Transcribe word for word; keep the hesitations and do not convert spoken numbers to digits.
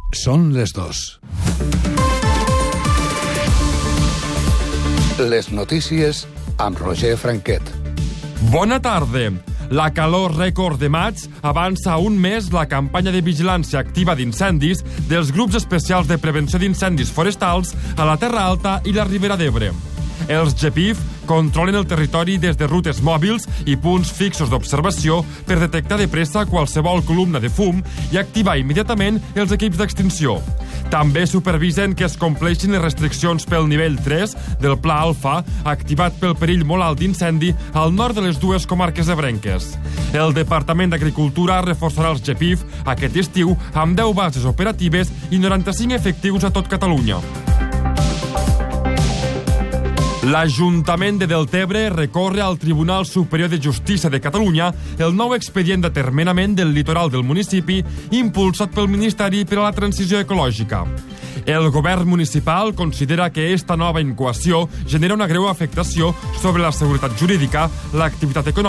Són les dos. Les notícies amb Roger Franquet. Bona tarda. La calor rècord de maig avança un mes la campanya de vigilància activa d'incendis dels grups especials de prevenció d'incendis forestals a la Terra Alta i la Ribera d'Ebre. Els G P I F controlen el territori des de rutes mòbils i punts fixos d'observació per detectar de pressa qualsevol columna de fum i activar immediatament els equips d'extinció. També supervisen que es compleixin les restriccions pel nivell tres del Pla Alfa, activat pel perill molt alt d'incendi al nord de les dues comarques ebrenques. El Departament d'Agricultura reforçarà els G P I F aquest estiu amb deu bases operatives i noranta-cinc efectius a tot Catalunya. L'Ajuntament de Deltebre recorre al Tribunal Superior de Justícia de Catalunya el nou expedient d'atermenament del litoral del municipi impulsat pel Ministeri per a la Transició Ecològica. El govern municipal considera que esta nova incoació genera una greu afectació sobre la seguretat jurídica, l'activitat econòmica